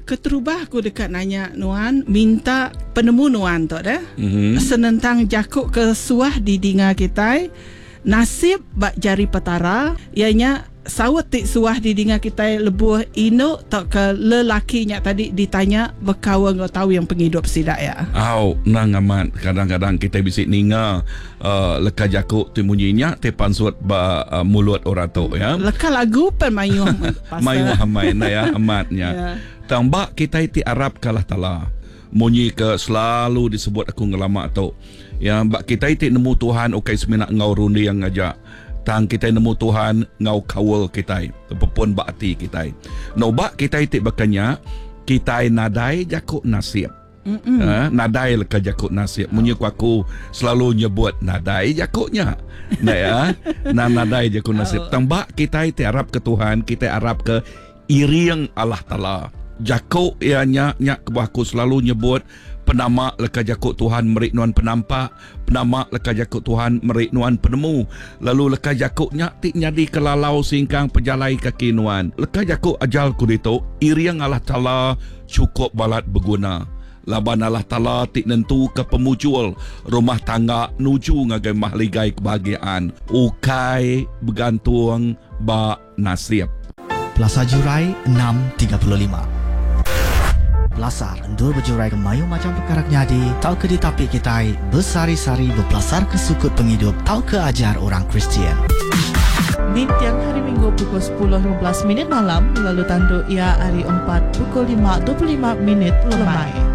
keterubah aku dekat nanya Nuan, minta penemu Nuan tu dah. Senentang jakuk ke suah di dinga kita, nasib bak jari petara, ianya sawat tik suah di dinga kita lebuh inuk tak ke lelakinya tadi ditanya berkawan kau tahu yang penghidup sidak ya. Nang amat kadang-kadang kita bisik ninga leka jakuk tu bunyinya te pansut mulut orang tu ya. Leka lagu pen mayuh mayuh hamai na ya amatnya. Tambah kita iti Arab kalah tala. Munyi ke selalu disebut aku ngelama tu. Ya bak kita iti nemu Tuhan okai semina ngau rundi yang ngajak. Tang kita nemu Tuhan ngau kawal kita pepun bakti kita no bak kita itik bakanya kita nadai jakuk nasib nadai leka jakuk nasib munyi aku selalu nyebut nadai jakuknya ya nadai jakuk nasib tang bak kita itik Arab ke Tuhan kita Arab ke iriang Allah Ta'ala jakuk ianya nyak aku selalu nyebut penama leka jakuk Tuhan merik nuan penampak, penama leka jakuk Tuhan merik nuan penemu. Lalu leka jakuknya tik nyadi kelalau singkang pejalai kaki nuan. Leka jakuk ajal kudito, iriang Allah Ta'ala cukup balat berguna. Laban Allah Ta'ala tik nentu ke pemujul rumah tangga nuju ngagai mahligai kebahagiaan. Ukai bergantung ba nasib. Plaza Jurai 6.35 Belasar endur berjurai ke mayu macam perkara nyadi tau ke di tapi kita bersari-sari berpelasar ke sukut penghidup tau ke ajar orang Kristian. Di tiang hari Minggu pukul 10.15 malam lalu tanduk ia hari 4 pukul 5.25 lemai.